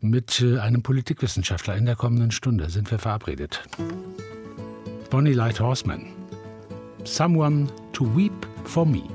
Mit einem Politikwissenschaftler in der kommenden Stunde sind wir verabredet. Bonnie Light Horseman. Someone to Weep for Me.